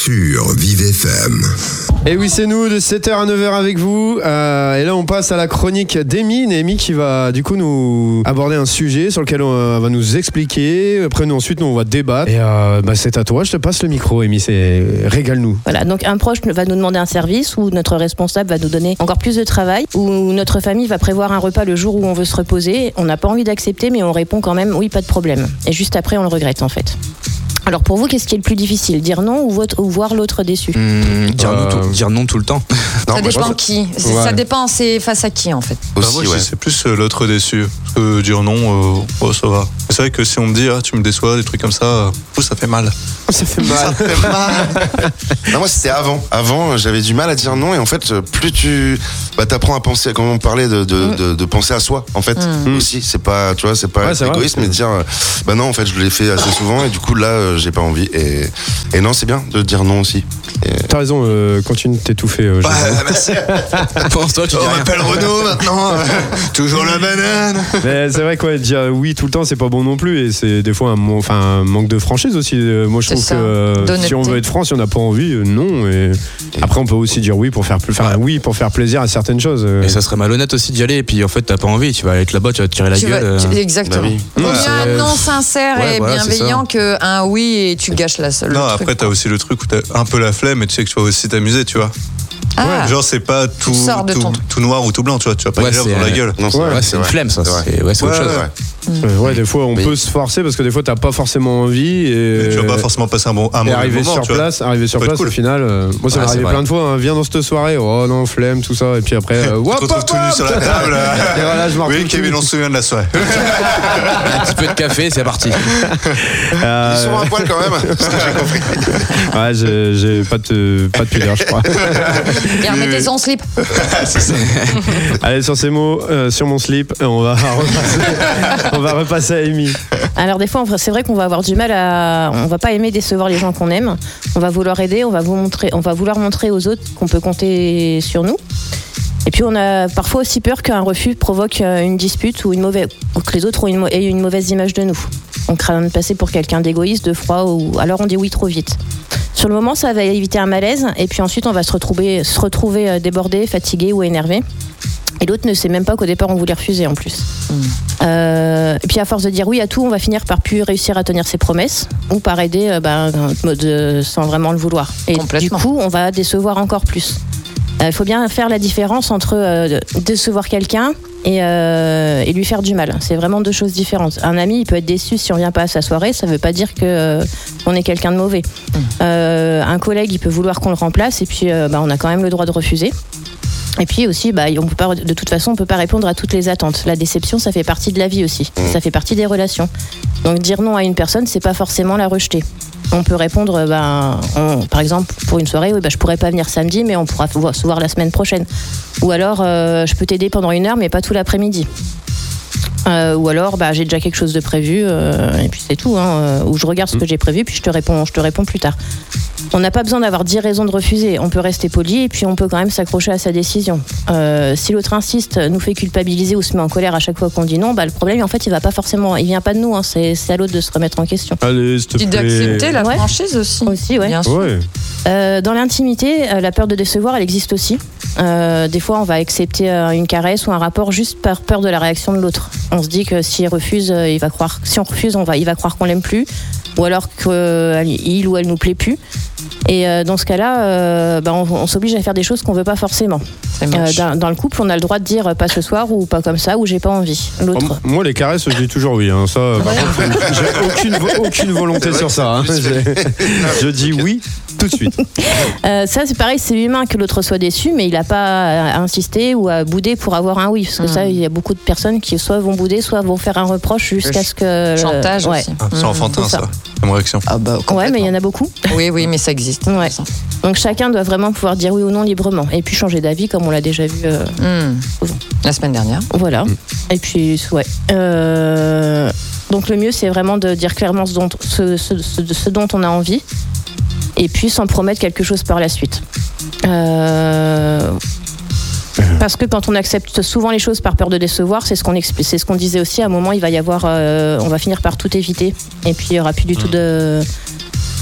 sur Vive FM. Et oui, c'est nous de 7h à 9h avec vous. Et là, on passe à la chronique d'Amy. Amy qui va du coup nous aborder un sujet sur lequel on va nous expliquer. Après, ensuite, on va débattre. Et c'est à toi. Je te passe le micro, Amy. Régale-nous. Voilà, donc un proche va nous demander un service ou notre responsable va nous donner encore plus de travail ou notre famille va prévoir un repas le jour où on veut se reposer. On n'a pas envie d'accepter, mais on répond quand même oui, pas de problème. Et juste après, on le regrette en fait. Alors pour vous, qu'est-ce qui est le plus difficile, dire non ou voir l'autre déçu? Dire non tout le temps. Non, ça dépend qui. Ouais. Ça dépend, c'est face à qui en fait. Aussi, moi, c'est plus l'autre déçu. Parce que dire non, ça va. C'est vrai que si on me dit tu me déçois, des trucs comme ça, ça fait mal. Ça fait mal. Non, moi c'était avant. Avant, j'avais du mal à dire non et en fait, plus tu t'apprends à penser, comme on parlait de penser à soi. En fait, aussi, c'est pas, tu vois, c'est pas égoïste, mais de dire non, en fait, je l'ai fait assez souvent et du coup là, j'ai pas envie. Et non, c'est bien de dire non aussi. T'as raison, continue de t'étouffer. Merci. Pense-toi, on m'appelle Renaud maintenant. Toujours la banane. Mais c'est vrai que dire oui tout le temps, c'est pas bon non plus. Et c'est des fois un manque de franchise aussi. Moi, je trouve que si on veut être franc, si on n'a pas envie, non. Et après, on peut aussi dire oui pour faire plaisir à certaines choses. Et ça serait malhonnête aussi d'y aller. Et puis en fait, t'as pas envie. Tu vas être là-bas, tu vas te tirer la gueule. Exactement. Vaut mieux un non sincère et bienveillant qu'un oui et tu gâches la seule. Non, après, t'as aussi le truc où t'as un peu la flemme et tu sais que tu vas aussi t'amuser, tu vois. Genre c'est pas tout noir ou tout blanc, tu vois pas déjà dans la gueule. Non, c'est une flemme ça. C'est autre chose. Des fois on peut se forcer parce que des fois t'as pas forcément envie et tu vas pas forcément passer un bon moment. Arriver sur place cool. Au final, moi ça m'est arrivé plein de fois. Viens dans cette soirée, oh non flemme tout ça et puis après, tu te retrouves tout nu sur la table. Et voilà, je m'en oui, Kevin, on se souvient de la soirée. Un petit peu de café, c'est parti. Ils sont à poil quand même. C'est ce que j'ai compris. Ouais, j'ai pas de pudeur, je crois. Et remettez son slip. C'est ça. Allez, sur ces mots, sur mon slip, on va repasser à Amy. Alors des fois, c'est vrai qu'on va avoir du mal on va pas aimer décevoir les gens qu'on aime. On va vouloir aider, on va vouloir montrer aux autres qu'on peut compter sur nous. Et puis on a parfois aussi peur qu'un refus provoque une dispute ou que les autres aient une mauvaise image de nous. On craint de passer pour quelqu'un d'égoïste, de froid, ou alors on dit oui trop vite. Sur le moment, ça va éviter un malaise, et puis ensuite on va se retrouver débordé, fatigué ou énervé. Et l'autre ne sait même pas qu'au départ on voulait refuser en plus. Et puis à force de dire oui à tout, on va finir par plus réussir à tenir ses promesses ou par aider sans vraiment le vouloir. Et du coup, on va décevoir encore plus. Il faut bien faire la différence entre décevoir quelqu'un et lui faire du mal. C'est vraiment deux choses différentes. Un ami, il peut être déçu si on vient pas à sa soirée, ça veut pas dire qu'on est quelqu'un de mauvais. Un collègue, il peut vouloir qu'on le remplace et puis on a quand même le droit de refuser. Et puis aussi, de toute façon, on peut pas répondre à toutes les attentes. La déception, ça fait partie de la vie aussi. Ça fait partie des relations. Donc dire non à une personne, c'est pas forcément la rejeter. On peut répondre, par exemple, pour une soirée, je pourrais pas venir samedi, mais on pourra se voir la semaine prochaine. Ou alors, je peux t'aider pendant 1 heure, mais pas tout l'après-midi. Ou alors, j'ai déjà quelque chose de prévu, et puis c'est tout. Ou je regarde ce que j'ai prévu, puis je te réponds plus tard. On n'a pas besoin d'avoir 10 raisons de refuser. On peut rester poli et puis on peut quand même s'accrocher à sa décision. Si l'autre insiste, nous fait culpabiliser ou se met en colère à chaque fois qu'on dit non, le problème, en fait, il vient pas de nous. C'est à l'autre de se remettre en question. Allez, s'il te plaît. D'accepter la franchise aussi. Ouais. Bien sûr. Ouais. Dans l'intimité, la peur de décevoir, elle existe aussi. Des fois, on va accepter une caresse ou un rapport juste par peur de la réaction de l'autre. On se dit que si on refuse, il va croire qu'on l'aime plus, ou alors qu'il ou elle nous plaît plus. Et dans ce cas-là, on s'oblige à faire des choses qu'on veut pas forcément. Dans le couple, on a le droit de dire pas ce soir ou pas comme ça ou j'ai pas envie. L'autre. Moi, les caresses, je dis toujours oui. Ça, par contre, j'ai aucune volonté sur ça. Je dis oui tout de suite. Ça, c'est pareil, c'est humain que l'autre soit déçu, mais il n'a pas à insister ou à bouder pour avoir un oui. Parce que ça, il y a beaucoup de personnes qui soit vont bouder, soit vont faire un reproche jusqu'à ce que. Chantage aussi. C'est enfantin, ça, comme réaction. Ouais, mais il y en a beaucoup. Oui, mais ça existe. Ouais. Donc chacun doit vraiment pouvoir dire oui ou non librement. Et puis changer d'avis, comme on l'a déjà vu la semaine dernière. Voilà. Et puis, donc le mieux, c'est vraiment de dire clairement ce dont on a envie. Et puis sans promettre quelque chose par la suite. Parce que quand on accepte souvent les choses par peur de décevoir, c'est ce qu'on disait aussi, à un moment il va y avoir, on va finir par tout éviter. Et puis il n'y aura plus du tout de...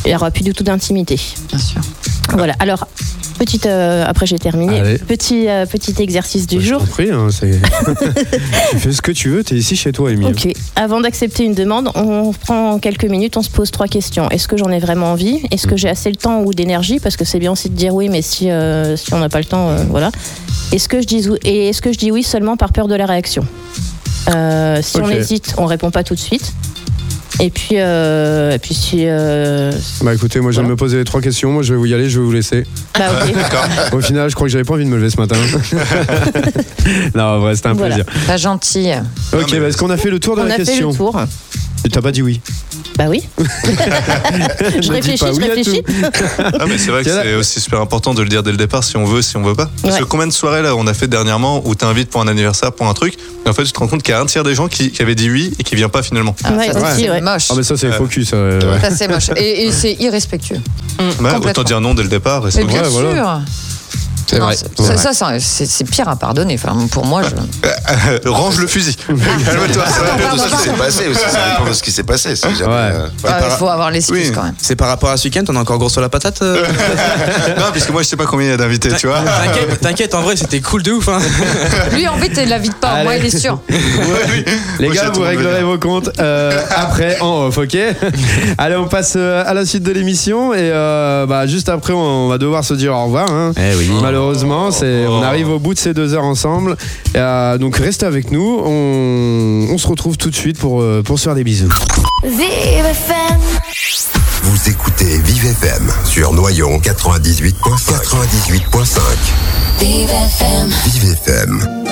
il n'y aura plus du tout d'intimité. Bien sûr. Voilà, alors, après j'ai terminé, petit exercice du jour. Je t'en prie, hein, tu fais ce que tu veux, t'es ici chez toi, Émile. Ok, avant d'accepter une demande, on prend quelques minutes, on se pose 3 questions. Est-ce que j'en ai vraiment envie ? Est-ce que j'ai assez le temps ou d'énergie ? Parce que c'est bien aussi de dire oui, mais si on n'a pas le temps, voilà. Est-ce que je dis oui seulement par peur de la réaction ? Si on hésite, on répond pas tout de suite. Et puis si. Bah écoutez, moi je viens de me poser 3 questions. Moi je vais vous y aller, je vais vous laisser. Bah ok. D'accord. Au final, je crois que j'avais pas envie de me lever ce matin. Non, en vrai, c'était un plaisir. Pas gentil. Ok, est-ce qu'on a fait le tour de la question ? On a fait le tour. Tu t'as pas dit oui ? Bah oui. je réfléchis. Ah mais c'est vrai que c'est aussi super important de le dire dès le départ si on veut pas. Parce que combien de soirées là on a fait dernièrement où t'invites pour un anniversaire, pour un truc, et en fait tu te rends compte qu'il y a un tiers des gens qui avaient dit oui et qui viennent pas finalement. C'est moche. Ah mais ça c'est focus. Ça c'est moche et c'est irrespectueux. Autant dire non dès le départ. Mais bien sûr. Voilà. C'est vrai. C'est pire à pardonner. Enfin, pour moi, range le fusil. Calme-toi. Ça dépend de ce qui s'est passé aussi. Ça dépend de ce qui s'est passé. Il faut avoir l'excuse quand même. C'est par rapport à ce week-end, on a encore gros sur la patate. Non, parce que moi, je sais pas combien il y a d'invités, tu vois. T'inquiète, en vrai, c'était cool de ouf. Hein. Lui, en fait, il l'invite pas. Moi, il est sûr. Les gars, vous réglerez vos comptes après en off, ok ? Allez, on passe à la suite de l'émission et juste après, on va devoir se dire au revoir. Hein. Eh oui. Malheureusement, on arrive au bout de ces 2 heures ensemble. Donc restez avec nous. On se retrouve tout de suite pour se faire des bisous. Vive FM. Vous écoutez Vive FM sur Noyon 98.5. Vive FM. Vive FM.